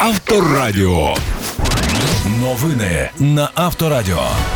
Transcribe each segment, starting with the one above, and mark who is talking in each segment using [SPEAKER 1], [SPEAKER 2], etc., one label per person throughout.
[SPEAKER 1] Авторадіо. Новини на Авторадіо.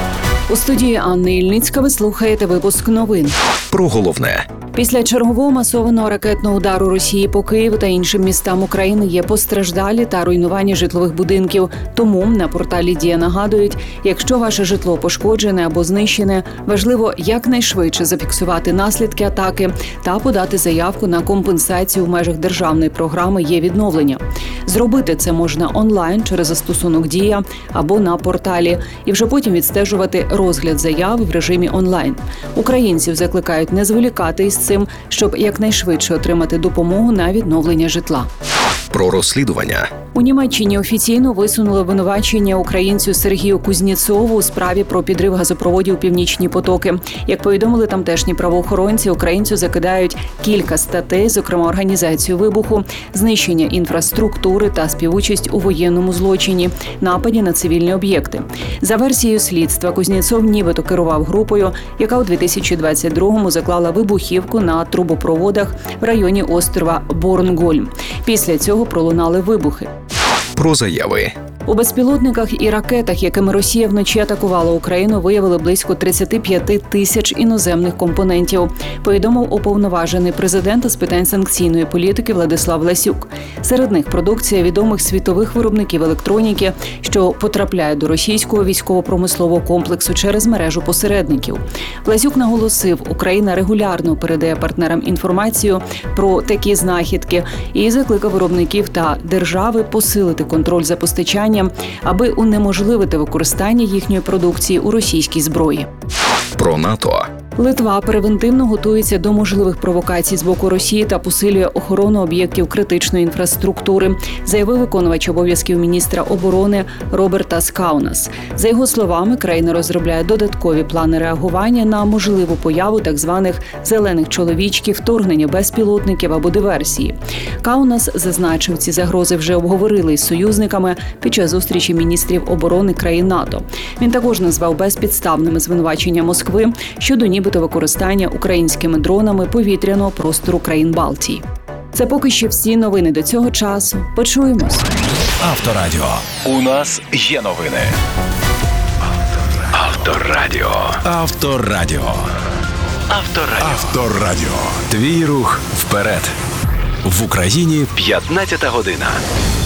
[SPEAKER 2] У студії Анни Ільницька ви слухаєте випуск новин.
[SPEAKER 3] Про головне.
[SPEAKER 2] Після чергового масованого ракетного удару Росії по Києву та іншим містам України є постраждалі та руйнування житлових будинків. Тому на порталі «Дія» нагадують, якщо ваше житло пошкоджене або знищене, важливо якнайшвидше зафіксувати наслідки атаки та подати заявку на компенсацію в межах державної програми «Є-відновлення». Зробити це можна онлайн через застосунок «Дія» або на порталі, і вже потім відстежувати розгляд заяви в режимі онлайн. Українців закликають не зволікати із цим, щоб якнайшвидше отримати допомогу на відновлення житла.
[SPEAKER 3] Про розслідування.
[SPEAKER 2] У Німеччині офіційно висунули обвинувачення українцю Сергію Кузнєцову у справі про підрив газопроводів «Північні потоки». Як повідомили тамтешні правоохоронці, українцю закидають кілька статей, зокрема організацію вибуху, знищення інфраструктури та співучасть у воєнному злочині, нападі на цивільні об'єкти. За версією слідства, Кузнєцов нібито керував групою, яка у 2022-му заклала вибухівку на трубопроводах в районі острова Борнгольм. Після цього пролунали вибухи.
[SPEAKER 3] Про заяви.
[SPEAKER 2] У безпілотниках і ракетах, якими Росія вночі атакувала Україну, виявили близько 35 тисяч іноземних компонентів, повідомив уповноважений президента з питань санкційної політики Владислав Ласюк. Серед них продукція відомих світових виробників електроніки, що потрапляє до російського військово-промислового комплексу через мережу посередників. Ласюк наголосив, Україна регулярно передає партнерам інформацію про такі знахідки і закликав виробників та держави посилити контроль за постачанням, аби унеможливити використання їхньої продукції у російській зброї.
[SPEAKER 3] Про НАТО.
[SPEAKER 2] Литва превентивно готується до можливих провокацій з боку Росії та посилює охорону об'єктів критичної інфраструктури, заявив виконувач обов'язків міністра оборони Робертас Каунас. За його словами, країна розробляє додаткові плани реагування на можливу появу так званих «зелених чоловічків», вторгнення безпілотників або диверсії. Каунас зазначив, ці загрози вже обговорили із союзниками під час зустрічі міністрів оборони країн НАТО. Він також назвав безпідставними звинувачення Москви щодо нібито використання українськими дронами повітряного простору країн Балтії. Це поки що всі новини до цього часу. Почуємось.
[SPEAKER 1] Авторадіо. У нас є новини. Авторадіо. Авторадіо. Авторадіо. Авторадіо. Твій рух вперед. В Україні 15 година.